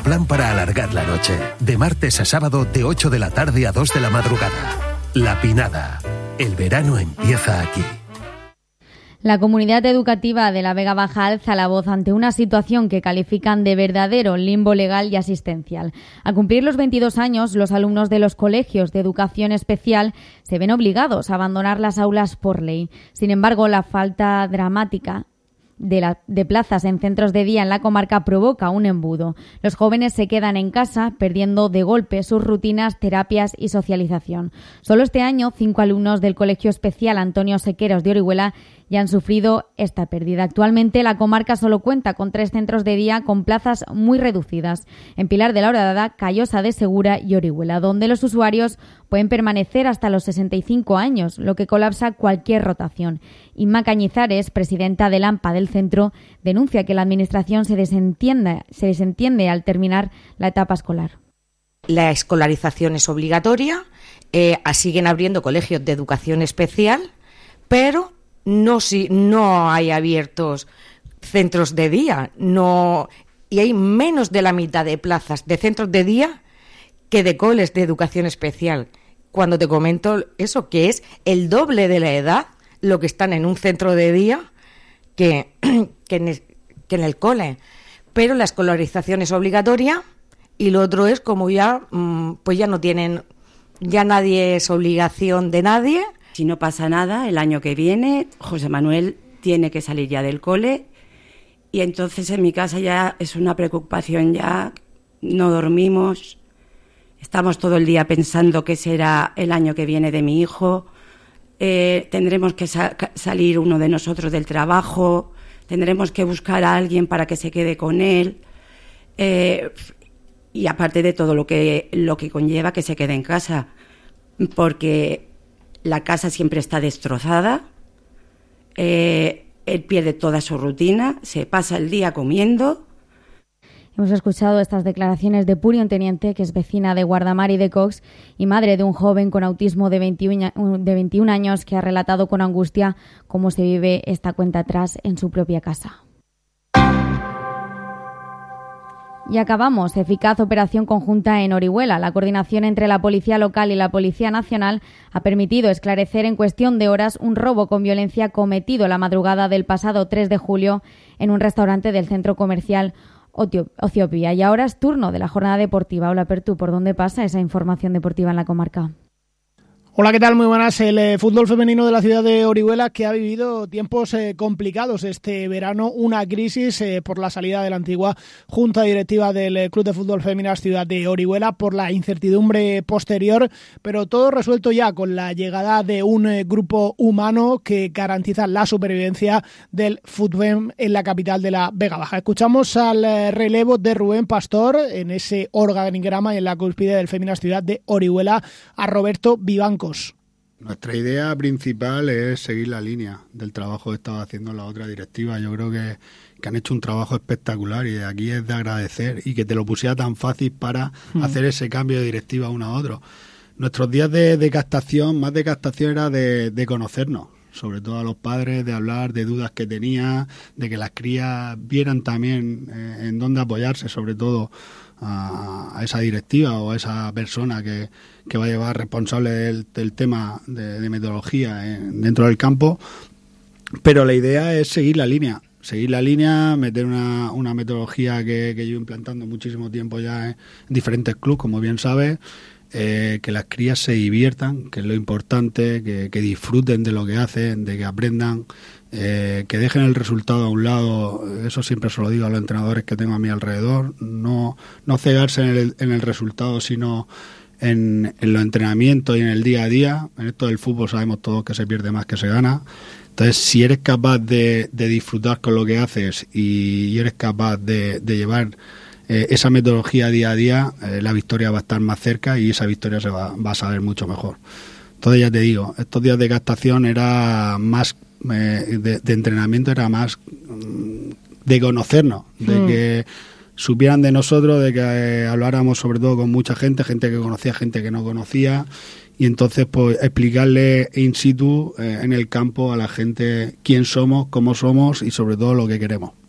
plan para alargar la noche. De martes a sábado de 8 de la tarde a 2 de la madrugada. La Pinada. El verano empieza aquí. La comunidad educativa de la Vega Baja alza la voz ante una situación que califican de verdadero limbo legal y asistencial. Al cumplir los 22 años, los alumnos de los colegios de educación especial se ven obligados a abandonar las aulas por ley. Sin embargo, la falta dramática de plazas en centros de día en la comarca provoca un embudo. Los jóvenes se quedan en casa, perdiendo de golpe sus rutinas, terapias y socialización. Solo este año, 5 alumnos del Colegio Especial Antonio Sequeros de Orihuela ya han sufrido esta pérdida. Actualmente, la comarca solo cuenta con 3 centros de día con plazas muy reducidas, en Pilar de la Horadada, Callosa de Segura y Orihuela, donde los usuarios pueden permanecer hasta los 65 años, lo que colapsa cualquier rotación. Inma Cañizares, presidenta del AMPA del centro, denuncia que la administración se desentiende al terminar la etapa escolar. La escolarización es obligatoria, siguen abriendo colegios de educación especial, pero no hay abiertos centros de día, y hay menos de la mitad de plazas de centros de día que de coles de educación especial. Cuando te comento eso, que es el doble de la edad lo que están en un centro de día que en el cole. Pero la escolarización es obligatoria y lo otro es como ya no tienen, ya nadie es obligación de nadie. Si no pasa nada, el año que viene José Manuel tiene que salir ya del cole y entonces en mi casa ya es una preocupación, ya no dormimos, estamos todo el día pensando qué será el año que viene de mi hijo, tendremos que salir uno de nosotros del trabajo, tendremos que buscar a alguien para que se quede con él y aparte de todo lo que conlleva que se quede en casa, porque la casa siempre está destrozada, él pierde toda su rutina, se pasa el día comiendo. Hemos escuchado estas declaraciones de Puri, un teniente que es vecina de Guardamar y de Cox y madre de un joven con autismo de 21 años que ha relatado con angustia cómo se vive esta cuenta atrás en su propia casa. Y acabamos. Eficaz operación conjunta en Orihuela. La coordinación entre la Policía Local y la Policía Nacional ha permitido esclarecer en cuestión de horas un robo con violencia cometido la madrugada del pasado 3 de julio en un restaurante del centro comercial Ociopía. Y ahora es turno de la jornada deportiva. Hola, Pertu, ¿por dónde pasa esa información deportiva en la comarca? Hola, ¿qué tal? Muy buenas. El fútbol femenino de la ciudad de Orihuela que ha vivido tiempos complicados este verano, una crisis por la salida de la antigua junta directiva del Club de Fútbol Femeninas Ciudad de Orihuela por la incertidumbre posterior, pero todo resuelto ya con la llegada de un grupo humano que garantiza la supervivencia del fútbol en la capital de la Vega Baja. Escuchamos al relevo de Rubén Pastor en ese organigrama y en la cúspide del Femeninas Ciudad de Orihuela a Roberto Vivanco. Nuestra idea principal es seguir la línea del trabajo que estaba haciendo la otra directiva. Yo creo que han hecho un trabajo espectacular y de aquí es de agradecer y que te lo pusiera tan fácil para hacer ese cambio de directiva uno a otro. Nuestros días de captación, más de captación era de conocernos, sobre todo a los padres, de hablar de dudas que tenía, de que las crías vieran también en dónde apoyarse, sobre todo a esa directiva o a esa persona que va a llevar responsable del tema de metodología dentro del campo, pero la idea es seguir la línea, meter una metodología que llevo implantando muchísimo tiempo ya en diferentes clubes, como bien sabes, que las crías se diviertan, que es lo importante, que disfruten de lo que hacen, de que aprendan, que dejen el resultado a un lado. Eso siempre se lo digo a los entrenadores que tengo a mi alrededor, no cegarse en el resultado, sino en los entrenamientos y en el día a día. En esto del fútbol sabemos todos que se pierde más que se gana. Entonces, si eres capaz de disfrutar con lo que haces y eres capaz de llevar esa metodología día a día, la victoria va a estar más cerca y esa victoria se va a saber mucho mejor. Entonces, ya te digo, estos días de captación era más de entrenamiento, era más de conocernos, de que supieran de nosotros, de que habláramos sobre todo con mucha gente que conocía, gente que no conocía, y entonces pues explicarle in situ en el campo a la gente quién somos, cómo somos y sobre todo lo que queremos.